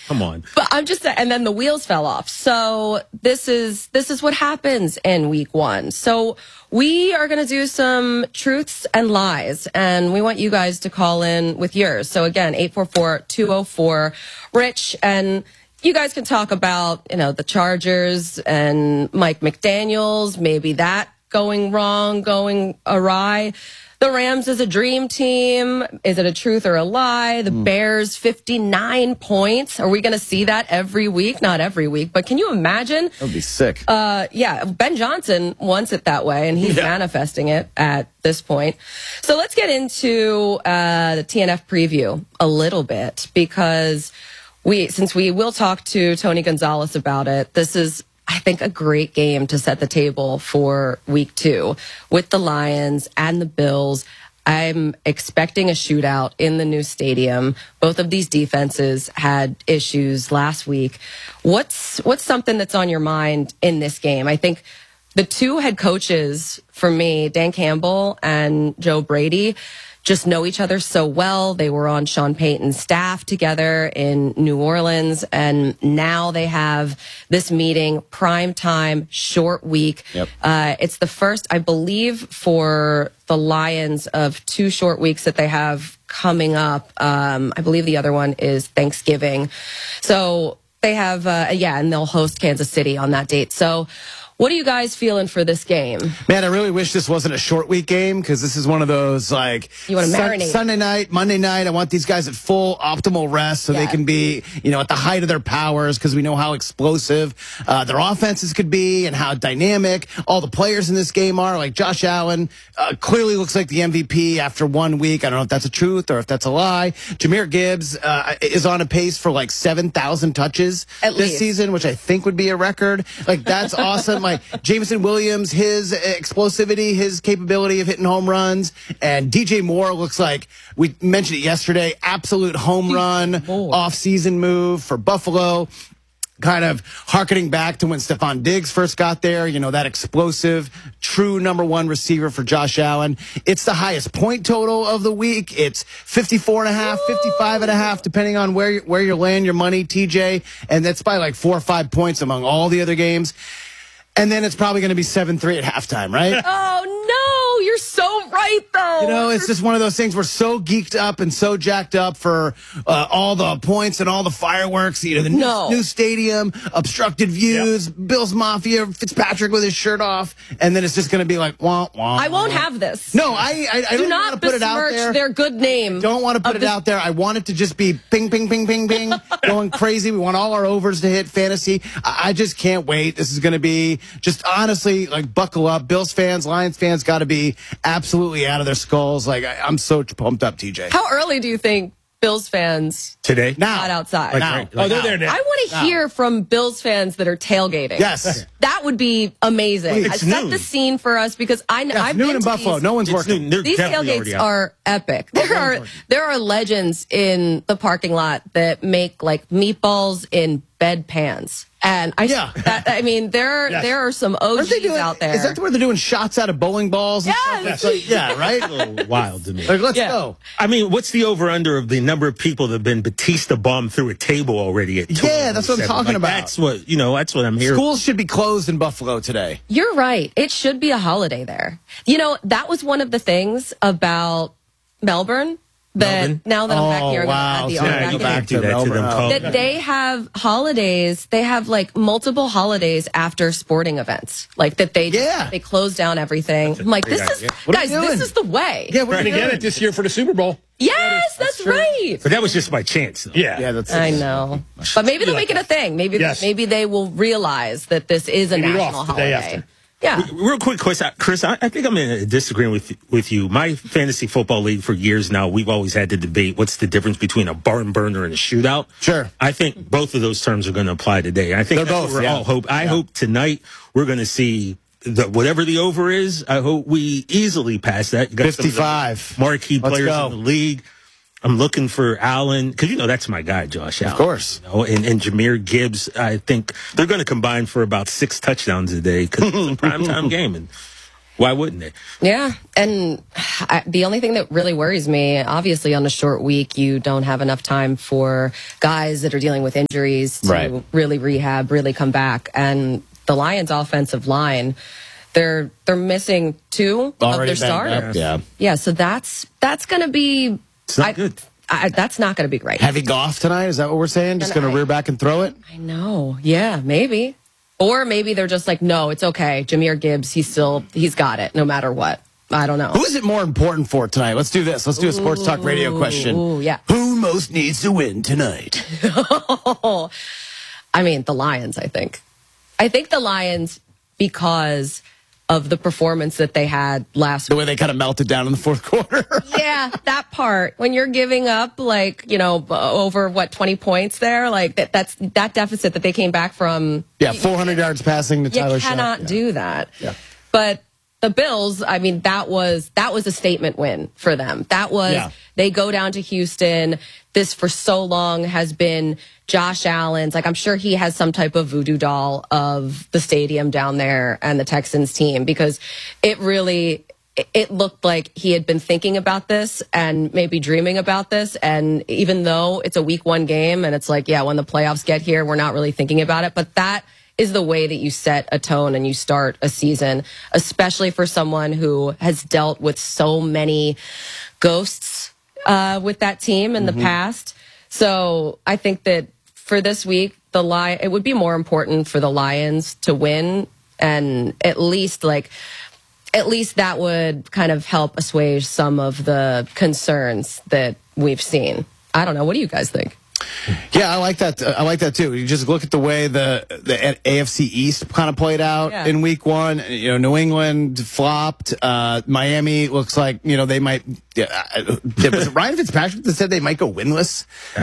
Come on. But I'm just, and then the wheels fell off. So this is what happens in week 1. So we are going to do some truths and lies, and we want you guys to call in with yours. So again, 844-204-RICH, and you guys can talk about, the Chargers and Mike McDaniels, maybe that going wrong, going awry. The Rams is a dream team. Is it a truth or a lie? The Bears, 59 points. Are we going to see that every week? Not every week, but can you imagine? That would be sick. Yeah, Ben Johnson wants it that way, and he's manifesting it at this point. So let's get into the TNF preview a little bit, because since we will talk to Tony Gonzalez about it, this is, I think, a great game to set the table for week 2 with the Lions and the Bills. I'm expecting a shootout in the new stadium. Both of these defenses had issues last week. What's something that's on your mind in this game? I think the two head coaches for me, Dan Campbell and Joe Brady, just know each other so well. They were on Sean Payton's staff together in New Orleans, and now they have this meeting, prime time, short week. Yep. It's the first, I believe, for the Lions of 2 short weeks that they have coming up. I believe the other one is Thanksgiving. So they have, and they'll host Kansas City on that date. So what are you guys feeling for this game? Man, I really wish this wasn't a short week game, because this is one of those, like, you want to marinate. Sunday night, Monday night. I want these guys at full optimal rest so they can be, at the height of their powers, because we know how explosive their offenses could be and how dynamic all the players in this game are. Like Josh Allen clearly looks like the MVP after 1 week. I don't know if that's a truth or if that's a lie. Jahmyr Gibbs is on a pace for like 7,000 touches this season, which I think would be a record. Like, that's awesome. Like Jameson Williams, his explosivity, his capability of hitting home runs, and DJ Moore looks like, we mentioned it yesterday, absolute home run off-season move for Buffalo. Kind of hearkening back to when Stephon Diggs first got there, that explosive, true number 1 receiver for Josh Allen. It's the highest point total of the week. It's 54.5, 55.5, depending on where you're laying your money, TJ. And that's by like 4 or 5 points among all the other games. And then it's probably going to be 7-3 at halftime, right? Oh, no, you're so right, though. It's just one of those things. We're so geeked up and so jacked up for all the points and all the fireworks. The new stadium, obstructed views, Bills Mafia, Fitzpatrick with his shirt off, and then it's just going to be like, wah, wah. I won't have this. No, I don't want to put it out there. Do not besmirch their good name. Don't want to put it out there. I want it to just be ping, ping, ping, ping, ping, going crazy. We want all our overs to hit fantasy. I just can't wait. This is going to be just honestly, like, buckle up. Bills fans, Lions fans got to be absolutely out of their skulls. Like, I'm so pumped up, TJ. How early do you think Bills fans today got outside? They're there now. I want to hear from Bills fans that are tailgating. Yes. That would be amazing. It's Set noon. the scene for us, because I've noon been in to Buffalo. No one's working. These tailgates are epic. There are legends in the parking lot that make like meatballs in bedpans. And there are some OGs out there. Is that where they're doing shots out of bowling balls? Yes. Right? A little wild to me. Like, let's go. I mean, what's the over-under of the number of people that have been Batista bombed through a table already at 2:07? Yeah, that's what I'm talking about. That's what I'm hearing. Schools should be closed in Buffalo today. You're right. It should be a holiday there. That was one of the things about Melbourne. That now that I'm back here, I'm going to add the back to them. That they have holidays. They have like multiple holidays after sporting events. Like that they close down everything. I'm like, this is the way. Yeah, we're going to get it this year for the Super Bowl. Yes, that's right. But that was just by chance, though. Yeah, I know. But maybe they'll make it a thing. Maybe they will realize that this is a national holiday. Yeah. Real quick question, Chris. I think I'm in disagreeing with you. My fantasy football league for years now, we've always had to debate what's the difference between a barn burner and a shootout. Sure. I think both of those terms are going to apply today. I think they're both. All hope. I hope tonight we're going to see whatever the over is. I hope we easily pass that. You got 55 marquee players in the league. I'm looking for Allen, because that's my guy, Josh Allen. Of course. And Jahmyr Gibbs, I think they're going to combine for about 6 touchdowns a day, because it's a primetime game. And Why wouldn't they? Yeah. And the only thing that really worries me, obviously on a short week, you don't have enough time for guys that are dealing with injuries to really rehab, really come back. And the Lions offensive line, they're missing two of their starters. Yeah. So that's going to be, it's not good. That's not going to be great. Heavy Goff tonight? Is that what we're saying? Just going to rear back and throw it? I know. Yeah, maybe. Or maybe they're just like, no, it's okay. Jahmyr Gibbs, he's got it no matter what. I don't know. Who is it more important for tonight? Let's do this. Let's do a sports talk radio question. Ooh, yeah. Who most needs to win tonight? I mean, the Lions, I think. I think the Lions because of the performance that they had last week. The way they kind of melted down in the fourth quarter. Yeah, that part. When you're giving up, over, 20 points there? Like, that's that deficit that they came back from. Yeah, 400 yards passing to Tyler Shough. You cannot do that. Yeah. But the Bills, I mean, that was a statement win for them. That was, they go down to Houston. This for so long has been Josh Allen's. Like, I'm sure he has some type of voodoo doll of the stadium down there and the Texans team, because it looked like he had been thinking about this and maybe dreaming about this. And even though it's a week 1 game and it's like, yeah, when the playoffs get here, we're not really thinking about it. But that is the way that you set a tone and you start a season, especially for someone who has dealt with so many ghosts with that team in the past. So I think that for this week, it would be more important for the Lions to win, and at least that would kind of help assuage some of the concerns that we've seen. I don't know. What do you guys think? Yeah, I like that. I like that too. You just look at the way the AFC East kind of played out in week 1. You know, New England flopped. Miami looks like, they might. Was it Ryan Fitzpatrick that said they might go winless?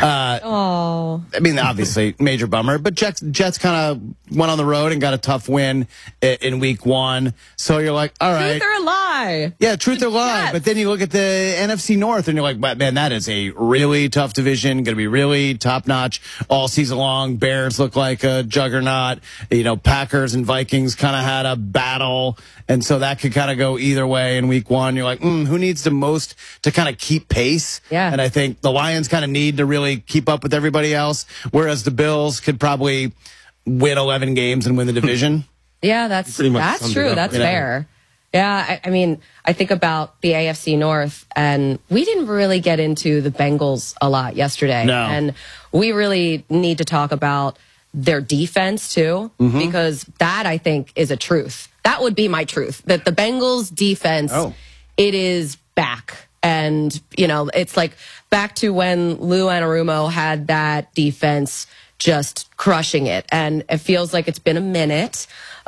I mean, obviously, major bummer. But Jets kind of went on the road and got a tough win in week 1. So you're like, all right. Truth or lie? Yeah, truth or lie. But then you look at the NFC North and you're like, man, that is a really tough division. Going to be really top notch all season long. Bears look like a juggernaut. Packers and Vikings kind of had a battle. And so that could kind of go either way in week 1. You're like, who needs the most to kind of keep pace? Yeah. And I think the Lions kind of need to really keep up with everybody else, whereas the Bills could probably win 11 games and win the division. Yeah, that's true. That's fair. Yeah, I mean, I think about the AFC North, and we didn't really get into the Bengals a lot yesterday. No. And we really need to talk about their defense, too, because that, I think, is a truth. That would be my truth, that the Bengals defense, it is back. And, it's like back to when Lou Anarumo had that defense just crushing it. And it feels like it's been a minute.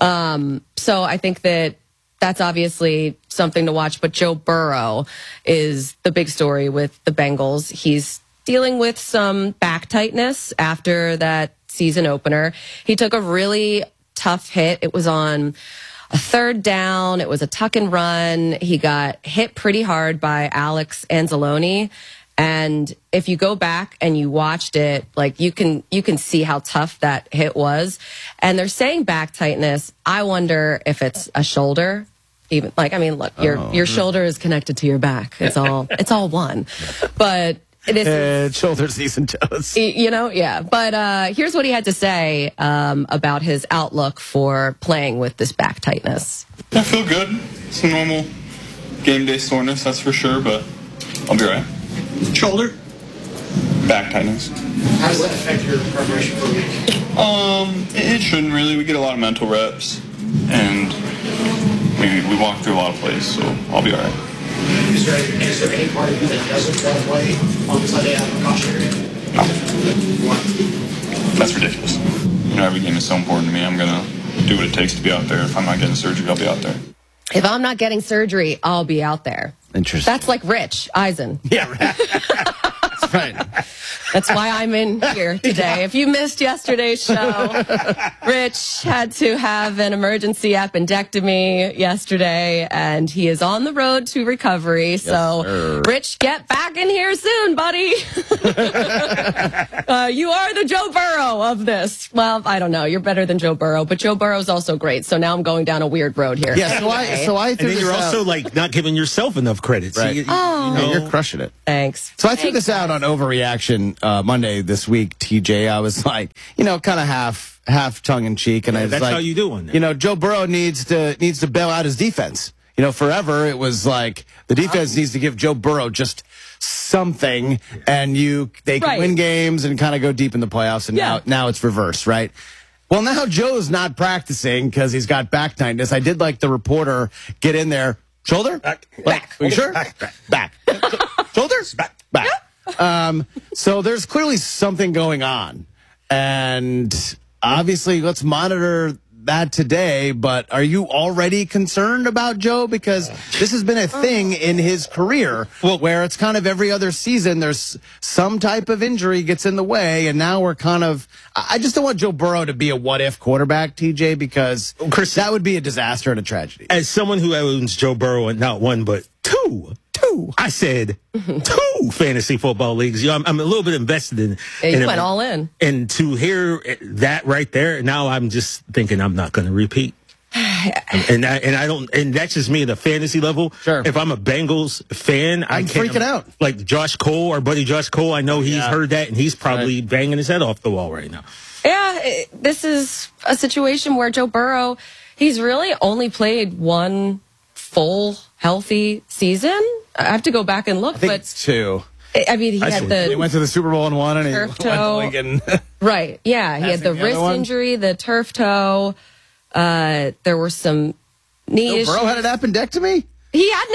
So I think that's obviously something to watch. But Joe Burrow is the big story with the Bengals. He's dealing with some back tightness after that season opener. He took a really tough hit. It was on a 3rd down. It was a tuck and run. He got hit pretty hard by Alex Anzalone. And if you go back and you watched it, like you can see how tough that hit was. And they're saying back tightness. I wonder if it's a shoulder. Even look, your shoulder is connected to your back. It's all one. But shoulders, knees, and toes. Yeah. But here's what he had to say about his outlook for playing with this back tightness. I feel good. It's a normal game day soreness, that's for sure, but I'll be all right. Shoulder? Back tightness. How does that affect your preparation for the week? It shouldn't really. We get a lot of mental reps, and we walk through a lot of plays, so I'll be all right. Is there any part of you that doesn't want to play on Sunday out of the caution area? No. That's ridiculous. Every game is so important to me. I'm going to do what it takes to be out there. If I'm not getting surgery, I'll be out there. If I'm not getting surgery, I'll be out there. Interesting. That's like Rich Eisen. Yeah, right. Right. That's why I'm in here today. If you missed yesterday's show, Rich had to have an emergency appendectomy yesterday, and he is on the road to recovery. So, Rich, get back in here soon, buddy. You are the Joe Burrow of this. Well, I don't know. You're better than Joe Burrow, but Joe Burrow's also great. So now I'm going down a weird road here. Yeah, so I And threw then this you're out. also like not giving yourself enough credit. So Right. You're crushing it. Thanks. So I threw this out on Overreaction Monday this week, TJ. I was like, kind of half tongue in cheek, and I was that's like, how you do on that. Joe Burrow needs to bail out his defense. Forever it was like the defense needs to give Joe Burrow just something, and they can win games and kind of go deep in the playoffs. And now it's reversed, right? Well, now Joe's not practicing because he's got back tightness. I did like the reporter get in there. Shoulder? Back. Are you sure? Back. Shoulders? Back. So there's clearly something going on. And obviously, let's monitor that today. But are you already concerned about Joe? Because this has been a thing in his career where it's kind of every other season there's some type of injury gets in the way. And now we're kind of, I just don't want Joe Burrow to be a what-if quarterback, TJ, because Chris, that would be a disaster and a tragedy. As someone who owns Joe Burrow and not one, but two. I said 2 fantasy football leagues. I'm a little bit invested in. You went all in. And to hear that right there, now I'm just thinking I'm not going to repeat. And I don't, and that's just me at a fantasy level. Sure. If I'm a Bengals fan, I'm freaking out. Like Josh Cole, our buddy Josh Cole, I know he's heard that, and he's probably banging his head off the wall right now. Yeah, this is a situation where Joe Burrow, he's really only played one full healthy season. I have to go back and look, I think but it's 2. I mean, he had He went to the Super Bowl and won, and he turf went to toe. Lincoln. Right. Yeah, he had the the other wrist one? injury, the turf toe. There were some knee issues. Burrow had an appendectomy? He had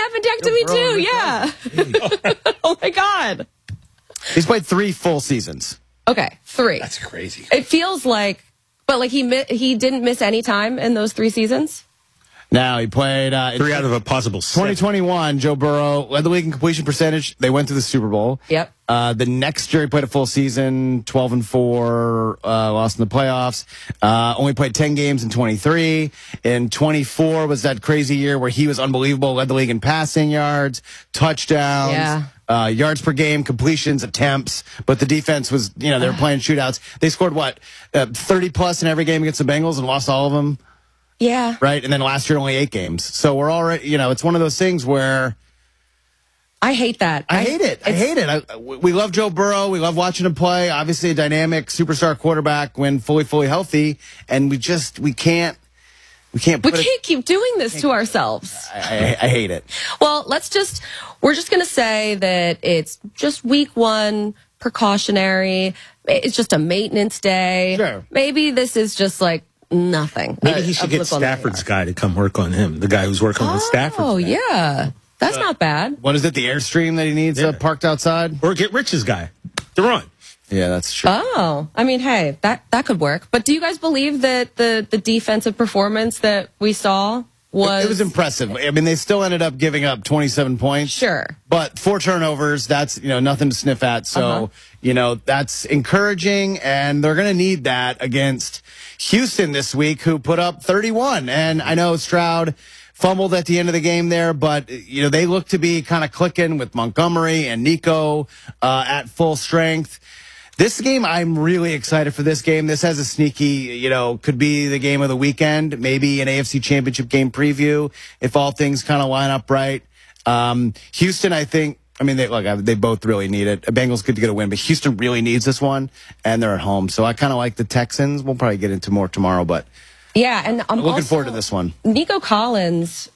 an appendectomy too. Yeah. Oh my God. He's played 3 full seasons. Okay, 3. That's crazy. It feels like, but like he didn't miss any time in those 3 seasons. Now, he played... 3 out of a possible 7. 2021, Joe Burrow led the league in completion percentage. They went to the Super Bowl. Yep. The next year, he played a full season, 12-4, lost in the playoffs. Only played 10 games in 23. In 24 was that crazy year where he was unbelievable, led the league in passing yards, touchdowns. Yeah. Yards per game, completions, attempts, but the defense was, they were playing shootouts. They scored 30 plus in every game against the Bengals and lost all of them. Yeah. Right. And then last year, only 8 games. So we're already, it's one of those things where I hate that. I hate it. We love Joe Burrow. We love watching him play. Obviously a dynamic superstar quarterback when fully healthy. And we can't keep doing this to ourselves. I hate it. Well, we're just going to say that it's just week 1, precautionary. It's just a maintenance day. Sure. Maybe this is just like nothing. Maybe he should get Stafford's guy to come work on him. The guy who's working on Stafford. Oh, yeah. That's not bad. What is it? The Airstream that he needs parked outside? Or get Rich's guy, Deron. Yeah, that's true. Oh, I mean, hey, that could work. But do you guys believe that the defensive performance that we saw was... It was impressive. I mean, they still ended up giving up 27 points. Sure. But 4 turnovers, that's, nothing to sniff at. So, that's encouraging, and they're going to need that against Houston this week, who put up 31. And I know Stroud fumbled at the end of the game there, but, they look to be kind of clicking with Montgomery and Nico at full strength. This game, I'm really excited for this game. This has a sneaky, could be the game of the weekend, maybe an AFC Championship game preview, if all things kind of line up right. Houston, I think, they both really need it. Bengals good to get a win, but Houston really needs this one, and they're at home. So I kind of like the Texans. We'll probably get into more tomorrow, but yeah, and I'm looking forward to this one. Nico Collins,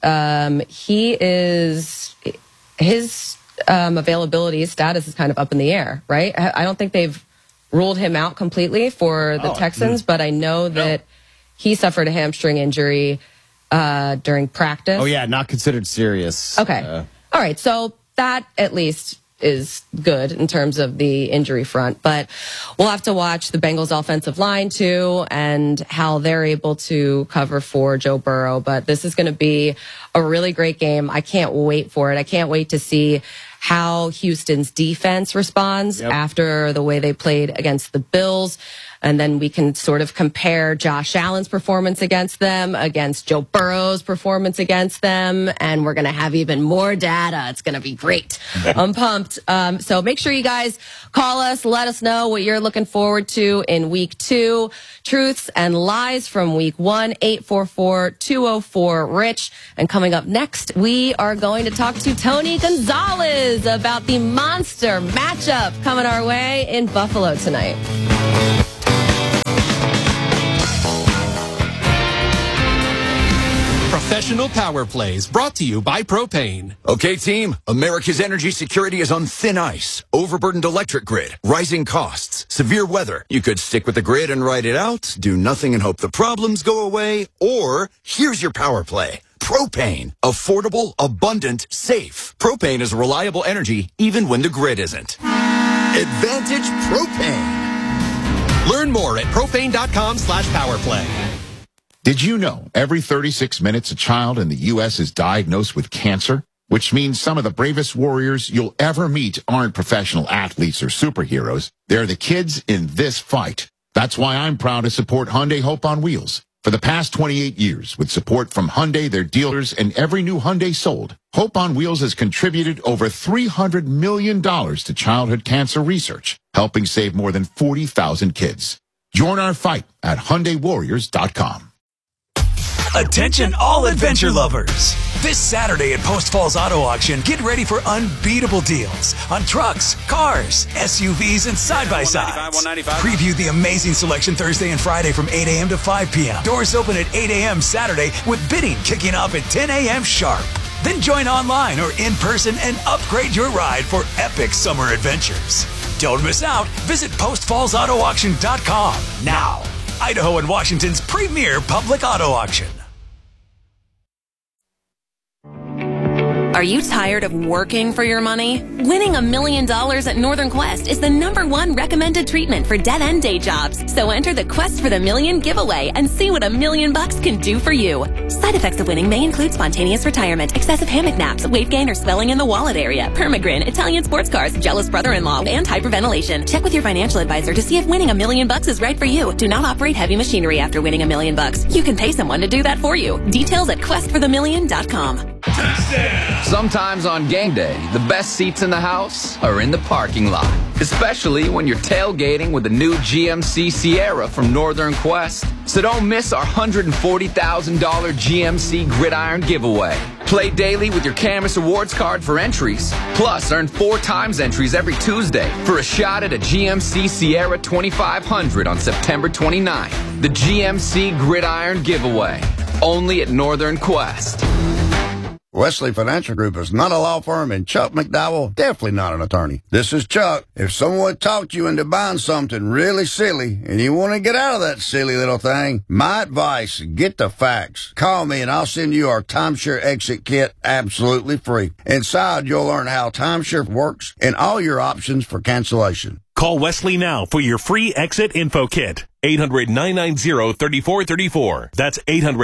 his availability status is kind of up in the air, right? I don't think they've ruled him out completely for the Texans, but I know that he suffered a hamstring injury during practice. Oh, yeah, not considered serious. Okay. All right, so that at least is good in terms of the injury front, but we'll have to watch the Bengals offensive line too and how they're able to cover for Joe Burrow. But this is going to be a really great game. I can't wait for it. I can't wait to see how Houston's defense responds after the way they played against the Bills. And then we can sort of compare Josh Allen's performance against them, against Joe Burrow's performance against them. And we're going to have even more data. It's going to be great. I'm pumped. So make sure you guys call us. Let us know what you're looking forward to in week 2. Truths and lies from week 1, 844-204-RICH. And coming up next, we are going to talk to Tony Gonzalez about the monster matchup coming our way in Buffalo tonight. Professional Power Plays brought to you by Propane. Okay, team, America's energy security is on thin ice. Overburdened electric grid, rising costs, severe weather. You could stick with the grid and ride it out, do nothing and hope the problems go away, or here's your power play. Propane. Affordable, abundant, safe. Propane is reliable energy even when the grid isn't. Advantage Propane. Learn more at propane.com/powerplay. Did you know every 36 minutes a child in the U.S. is diagnosed with cancer? Which means some of the bravest warriors you'll ever meet aren't professional athletes or superheroes. They're the kids in this fight. That's why I'm proud to support Hyundai Hope on Wheels. For the past 28 years, with support from Hyundai, their dealers, and every new Hyundai sold, Hope on Wheels has contributed over $300 million to childhood cancer research, helping save more than 40,000 kids. Join our fight at HyundaiWarriors.com. Attention all adventure lovers. This Saturday at Post Falls Auto Auction, get ready for unbeatable deals on trucks, cars, SUVs, and side-by-sides. Preview the amazing selection Thursday and Friday from 8 a.m. to 5 p.m. Doors open at 8 a.m. Saturday with bidding kicking off at 10 a.m. sharp. Then join online or in person and upgrade your ride for epic summer adventures. Don't miss out. Visit postfallsautoauction.com now. Idaho and Washington's premier public auto auction. Are you tired of working for your money? Winning $1 million at Northern Quest is the #1 recommended treatment for dead-end day jobs. So enter the Quest for the Million giveaway and see what $1 million can do for you. Side effects of winning may include spontaneous retirement, excessive hammock naps, weight gain or swelling in the wallet area, permagrin, Italian sports cars, jealous brother-in-law, and hyperventilation. Check with your financial advisor to see if winning $1 million is right for you. Do not operate heavy machinery after winning $1 million. You can pay someone to do that for you. Details at questforthemillion.com. Sometimes on game day, the best seats in the house are in the parking lot. Especially when you're tailgating with the new GMC Sierra from Northern Quest. So don't miss our $140,000 GMC Gridiron giveaway. Play daily with your Camus Awards card for entries. Plus, earn 4 times entries every Tuesday for a shot at a GMC Sierra 2500 on September 29th. The GMC Gridiron giveaway. Only at Northern Quest. Wesley Financial Group is not a law firm, and Chuck McDowell definitely not an attorney. This is Chuck. If someone talked you into buying something really silly and you want to get out of that silly little thing, my advice, get the facts. Call me and I'll send you our timeshare exit kit absolutely free. Inside, you'll learn how timeshare works and all your options for cancellation. Call Wesley now for your free exit info kit. 800-990-3434. That's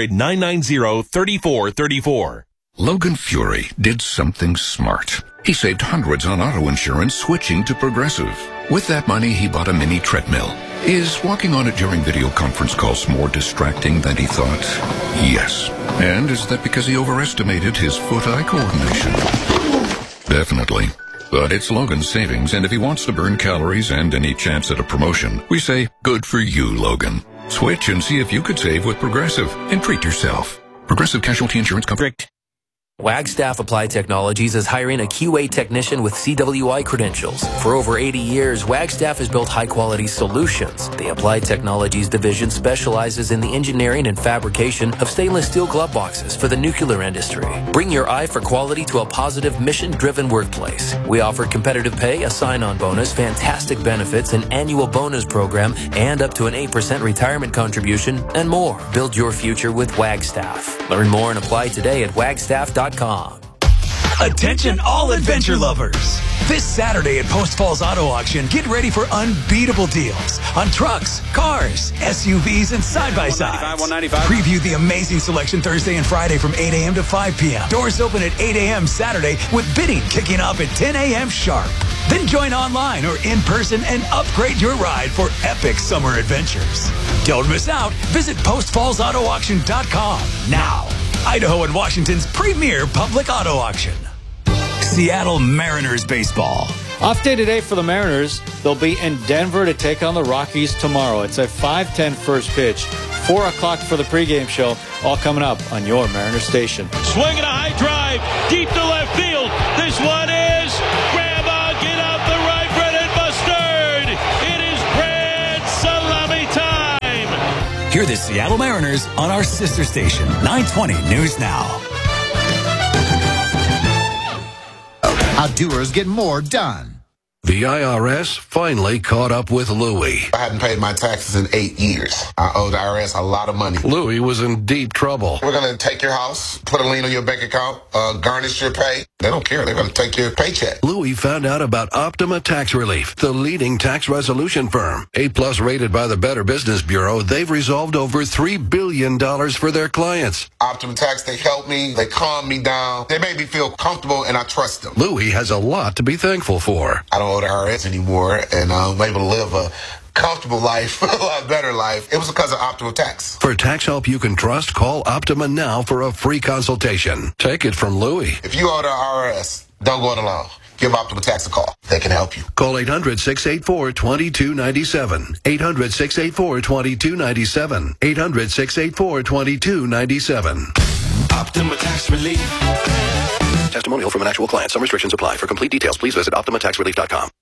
800-990-3434. Logan Fury did something smart. He saved hundreds on auto insurance switching to Progressive. With that money, he bought a mini treadmill. Is walking on it during video conference calls more distracting than he thought? Yes. And is that because he overestimated his foot-eye coordination? Definitely. But it's Logan's savings, and if he wants to burn calories and any chance at a promotion, we say, good for you, Logan. Switch and see if you could save with Progressive and treat yourself. Progressive Casualty Insurance Company. Wagstaff Applied Technologies is hiring a QA technician with CWI credentials. For over 80 years, Wagstaff has built high-quality solutions. The Applied Technologies division specializes in the engineering and fabrication of stainless steel glove boxes for the nuclear industry. Bring your eye for quality to a positive, mission-driven workplace. We offer competitive pay, a sign-on bonus, fantastic benefits, an annual bonus program, and up to an 8% retirement contribution, and more. Build your future with Wagstaff. Learn more and apply today at wagstaff.com. Attention all adventure lovers. This Saturday at Post Falls Auto Auction, get ready for unbeatable deals on trucks, cars, SUVs, and side-by-sides. Preview the amazing selection Thursday and Friday from 8 a.m. to 5 p.m. Doors open at 8 a.m. Saturday with bidding kicking off at 10 a.m. sharp. Then join online or in person and upgrade your ride for epic summer adventures. Don't miss out. Visit postfallsautoauction.com now. Idaho and Washington's premier public auto auction. Seattle Mariners baseball. Off day today for the Mariners. They'll be in Denver to take on the Rockies tomorrow. It's a 5:10 first pitch. 4 o'clock for the pregame show. All coming up on your Mariner station. Swinging a high drive deep to left field. This one is grandma, get out the right, Brennan Mustard. It is grand salami time. Hear the Seattle Mariners on our sister station, 920 News Now. How doers get more done. The IRS finally caught up with Louie. I hadn't paid my taxes in 8 years. I owe the IRS a lot of money. Louie was in deep trouble. We're going to take your house, put a lien on your bank account, garnish your pay. They don't care. They're going to take your paycheck. Louie found out about Optima Tax Relief, the leading tax resolution firm. A+ rated by the Better Business Bureau, they've resolved over $3 billion for their clients. Optima Tax, they help me. They calm me down. They make me feel comfortable, and I trust them. Louie has a lot to be thankful for. I don't owe the IRS anymore, and I'm able to live a comfortable life, a lot better life. It was because of Optima Tax. For tax help you can trust, call Optima now for a free consultation. Take it from Louie. If you owe the IRS, don't go it alone. Give Optima Tax a call. They can help you. Call 800-684-2297. 800-684-2297. 800-684-2297. Optima Tax Relief. Testimonial from an actual client. Some restrictions apply. For complete details, please visit OptimaTaxRelief.com.